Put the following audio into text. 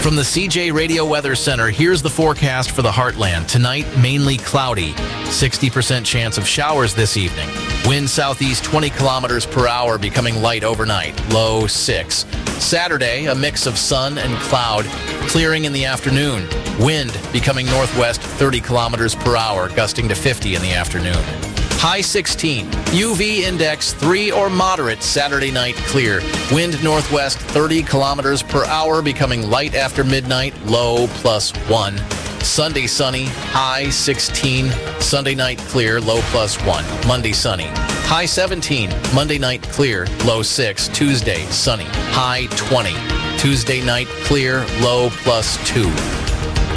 From the CJ Radio Weather Center, here's the forecast for the Heartland. Tonight, mainly cloudy. 60% chance of showers this evening. Wind southeast 20 kilometers per hour, becoming light overnight. Low 6. Saturday, a mix of sun and cloud, clearing in the afternoon. Wind becoming northwest 30 kilometers per hour, gusting to 50 in the afternoon. High 16. UV index 3 or moderate. Saturday night clear. Wind northwest 30 kilometers per hour, becoming light after midnight. Low +1. Sunday sunny. High 16. Sunday night clear. Low +1. Monday sunny. High 17. Monday night clear. Low 6. Tuesday sunny. High 20. Tuesday night clear. Low +2.